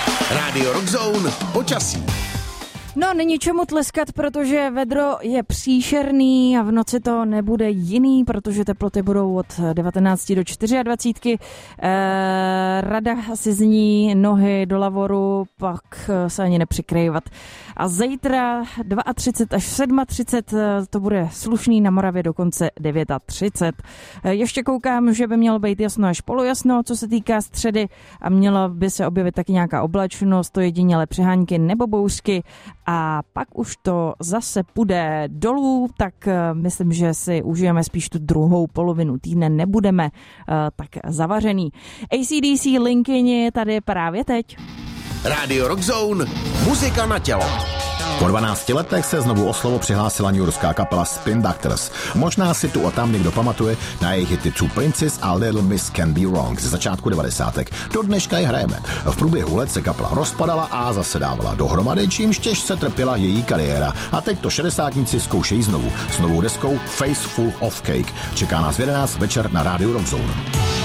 Rádio Rockzone počasí. No, není čemu tleskat, protože vedro je příšerný a v noci to nebude jiný, protože teploty budou od 19 do 24. Rada si zní nohy do lavoru, pak se ani nepřikrývat. A zítra 32 až 37, to bude slušný, na Moravě dokonce 39. Ještě koukám, že by mělo být jasno až polojasno, co se týká středy, a měla by se objevit taky nějaká oblačnost, to jedině přehánky nebo bouřky. A pak už to zase půjde dolů, tak myslím, že si užijeme spíš tu druhou polovinu týdne, nebudeme tak zavařený. AC/DC Linkyni tady právě teď. Rádio Rockzone, muzika na tělo. Po 12 letech se znovu o slovo přihlásila newyorská kapela Spin Doctors. Možná si tu a tam někdo pamatuje na jejich hity Two Princes a Little Miss Can Be Wrong ze začátku 90. Do dneška je hrajeme. V průběhu let se kapela rozpadala a zase dávala dohromady, čímž těžce trpěla její kariéra. A teď to šedesátníci zkoušejí znovu. S novou deskou Face Full of Cake. Čeká nás v 11 večer na Rádiu Rockzone.